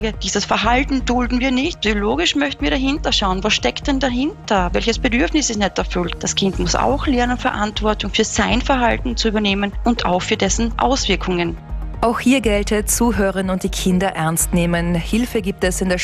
Dieses Verhalten dulden wir nicht. Psychologisch möchten wir dahinter schauen. Was steckt denn dahinter? Welches Bedürfnis ist nicht erfüllt? Das Kind muss auch lernen, Verantwortung für sein Verhalten zu übernehmen und auch für dessen Auswirkungen. Auch hier gelte, zuhören und die Kinder ernst nehmen. Hilfe gibt es in der